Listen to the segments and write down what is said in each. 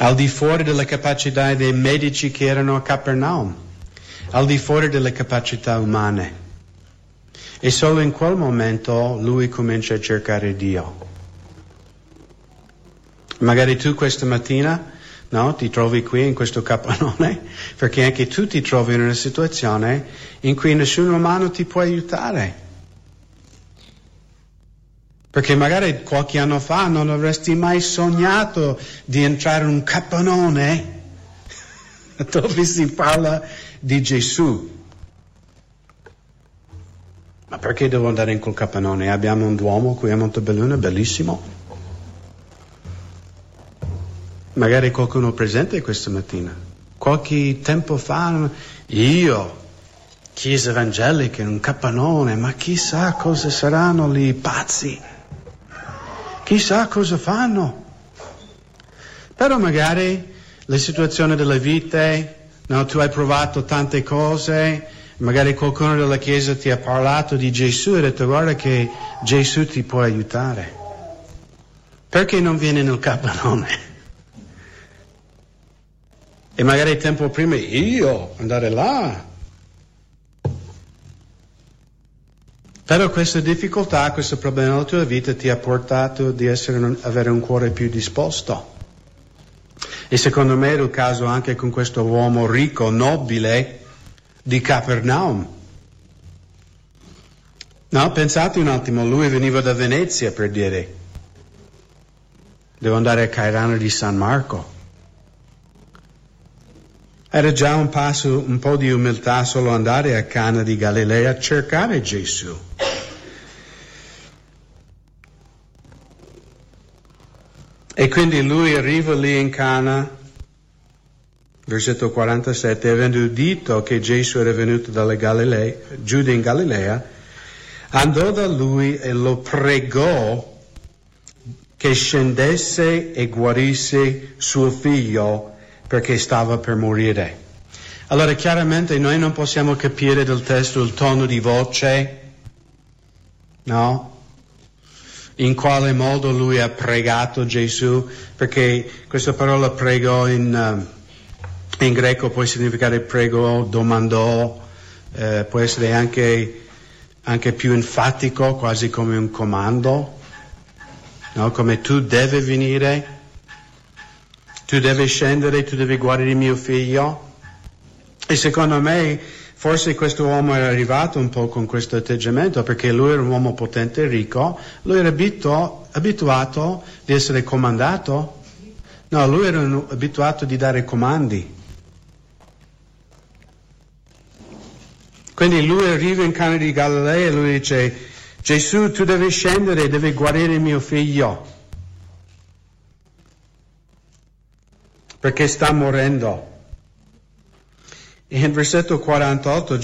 al di fuori delle capacità dei medici che erano a Capernaum, al di fuori delle capacità umane. E solo in quel momento lui comincia a cercare Dio. Magari tu questa mattina, no, ti trovi qui in questo capannone, perché anche tu ti trovi in una situazione in cui nessun umano ti può aiutare. Perché magari qualche anno fa non avresti mai sognato di entrare in un capannone dove si parla di Gesù. Ma perché devo andare in quel capannone? Abbiamo un duomo qui a Montebelluna, bellissimo. Magari qualcuno presente questa mattina. Qualche tempo fa, io, chiesa evangelica in un capannone, ma chissà cosa saranno lì, pazzi. Chissà cosa fanno. Però magari la situazione della vita, no, tu hai provato tante cose, magari qualcuno della chiesa ti ha parlato di Gesù e ha detto guarda che Gesù ti può aiutare. Perché non vieni nel capannone? E magari tempo prima io andare là. Però questa difficoltà, questo problema nella tua vita ti ha portato di avere un cuore più disposto. E secondo me era il caso anche con questo uomo ricco, nobile di Capernaum. No, pensate un attimo, lui veniva da Venezia per dire. Devo andare a Cairano di San Marco. Era già un passo, un po' di umiltà solo andare a Cana di Galilea a cercare Gesù. E quindi lui arriva lì in Cana, versetto 47, avendo udito che Gesù era venuto dalla Galilea, giù in Galilea, andò da lui e lo pregò che scendesse e guarisse suo figlio, perché stava per morire. Allora chiaramente noi non possiamo capire dal testo il tono di voce, no? In quale modo lui ha pregato Gesù, perché questa parola pregò in greco può significare pregò, domandò, può essere anche più enfatico, quasi come un comando, no? Come tu devi venire. Tu devi scendere, tu devi guarire mio figlio. E secondo me, forse questo uomo era arrivato un po' con questo atteggiamento, perché lui era un uomo potente e ricco, lui era abituato di essere comandato. No, lui era abituato di dare comandi. Quindi lui arriva in Cana di Galilea e lui dice, Gesù, tu devi scendere, devi guarire mio figlio. Perché sta morendo. E in versetto 48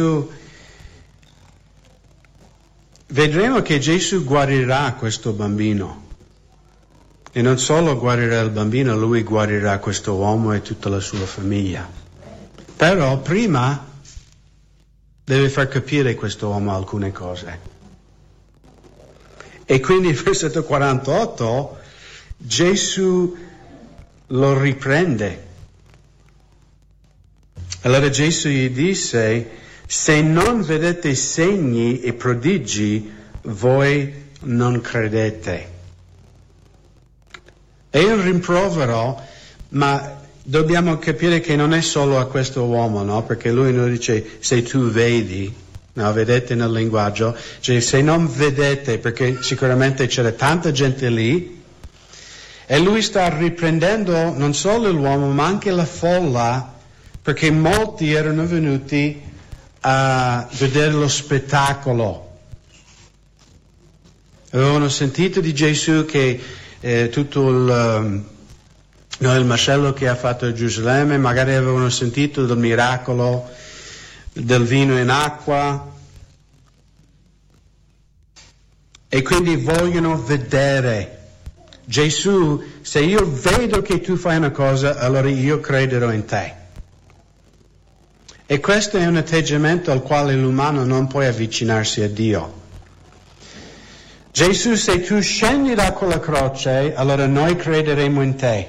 vedremo che Gesù guarirà questo bambino. E non solo guarirà il bambino, lui guarirà questo uomo e tutta la sua famiglia. Però prima deve far capire questo uomo alcune cose. E quindi in versetto 48 Gesù lo riprende. Allora Gesù gli disse, se non vedete segni e prodigi, voi non credete. È un rimprovero, ma dobbiamo capire che non è solo a questo uomo, no? Perché lui non dice, se tu vedi, no? Vedete nel linguaggio, cioè se non vedete, perché sicuramente c'era tanta gente lì, e lui sta riprendendo non solo l'uomo, ma anche la folla, perché molti erano venuti a vedere lo spettacolo. Avevano sentito di Gesù che tutto il macello che ha fatto a Gerusalemme, magari avevano sentito del miracolo del vino in acqua, e quindi vogliono vedere. Gesù, se io vedo che tu fai una cosa, allora io crederò in te. E questo è un atteggiamento al quale l'umano non può avvicinarsi a Dio. Gesù, se tu scendi da quella croce, allora noi crederemo in te.